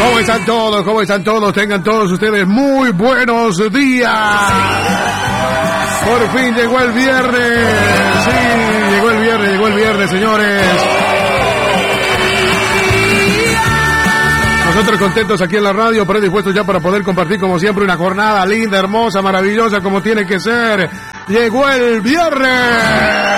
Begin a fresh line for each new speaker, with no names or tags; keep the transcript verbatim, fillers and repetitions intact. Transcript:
¿Cómo están todos? ¿Cómo están todos? Tengan todos ustedes muy buenos días. Por fin llegó el viernes. Sí, llegó el viernes, llegó el viernes, señores. Nosotros contentos aquí en la radio, pero dispuestos ya para poder compartir como siempre una jornada linda, hermosa, maravillosa, como tiene que ser. Llegó el viernes.